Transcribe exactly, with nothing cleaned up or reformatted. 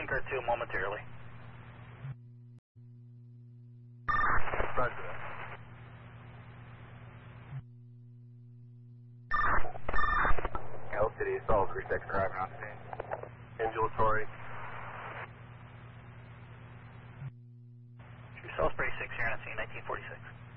Twin Car two momentarily. Roger that. L City, Sol three six driving on scene. Ambulatory. True South thirty-six here on scene, nineteen forty-six.